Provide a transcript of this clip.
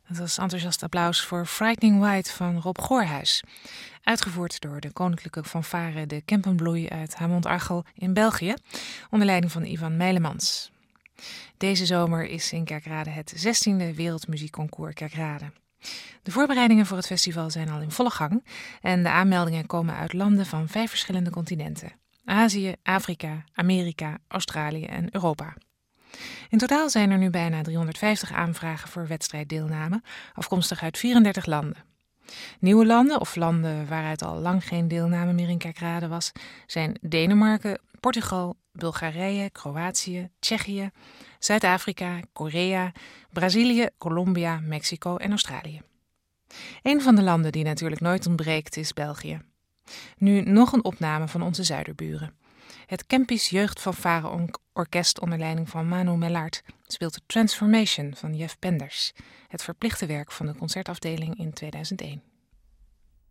Het was enthousiast applaus voor Frightening White van Rob Goorhuis. Uitgevoerd door de Koninklijke Fanfare de Kempenbloei uit Hamont-Archel in België, onder leiding van Ivan Meilemans. Deze zomer is in Kerkrade het 16e Wereldmuziekconcours Kerkrade. De voorbereidingen voor het festival zijn al in volle gang en de aanmeldingen komen uit landen van 5 verschillende continenten: Azië, Afrika, Amerika, Australië en Europa. In totaal zijn er nu bijna 350 aanvragen voor wedstrijddeelname, afkomstig uit 34 landen. Nieuwe landen of landen waaruit al lang geen deelname meer in Kerkrade was, zijn Denemarken, Portugal, Bulgarije, Kroatië, Tsjechië, Zuid-Afrika, Korea, Brazilië, Colombia, Mexico en Australië. Een van de landen die natuurlijk nooit ontbreekt is België. Nu nog een opname van onze zuiderburen. Het Kempisch Jeugdfanfare Orkest onder leiding van Manu Mellard speelt de Transformation van Jeff Penders, het verplichte werk van de concertafdeling in 2001.